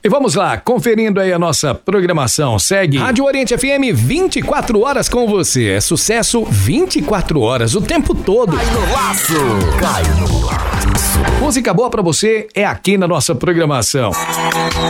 E vamos lá, conferindo aí a nossa programação. Segue Rádio Oriente FM 24 horas com você. É sucesso 24 horas, o tempo todo. Cai no laço. Cai no laço. Música boa pra você é aqui na nossa programação.